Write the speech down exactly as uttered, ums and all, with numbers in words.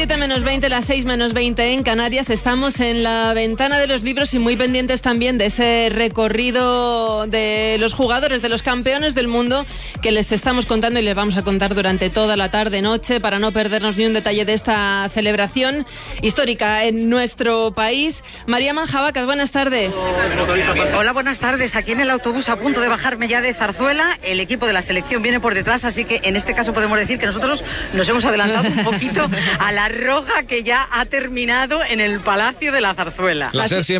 siete menos veinte, las seis menos veinte en Canarias. Estamos en la ventana de los libros y muy pendientes también de ese recorrido de los jugadores, de los campeones del mundo que les estamos contando y les vamos a contar durante toda la tarde-noche para no perdernos ni un detalle de esta celebración histórica en nuestro país. María Manjabacas, buenas tardes. Hola, buenas tardes. Aquí en el autobús a punto de bajarme ya de Zarzuela. El equipo de la selección viene por detrás, así que en este caso podemos decir que nosotros nos hemos adelantado un poquito a la roja que ya ha terminado en el Palacio de la Zarzuela. La